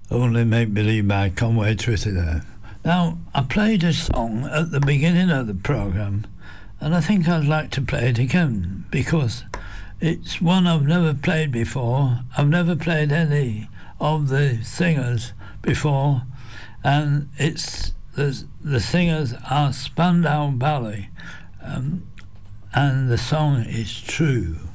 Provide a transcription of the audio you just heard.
Only Make Believe by Conway Twitty there. Now, I played a song at the beginning of the programme, and I think I'd like to play it again, because it's one I've never played before. I've never played any of the singers before, and it's the singers are Spandau Ballet, and the song is True.